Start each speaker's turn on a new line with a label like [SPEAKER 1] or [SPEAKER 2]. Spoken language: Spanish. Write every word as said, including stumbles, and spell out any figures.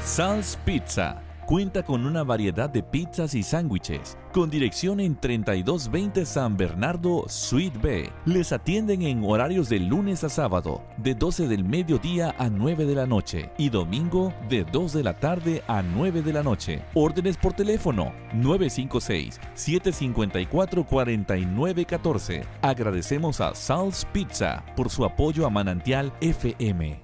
[SPEAKER 1] Sal's Pizza cuenta con una variedad de pizzas y sándwiches, con dirección en treinta y dos veinte San Bernardo, Suite B. Les atienden en horarios de lunes a sábado, de doce del mediodía a nueve de la noche, y domingo de dos de la tarde a nueve de la noche. Órdenes por teléfono nueve cinco seis, siete cinco cuatro, cuatro nueve uno cuatro. Agradecemos a Sal's Pizza por su apoyo a Manantial F M.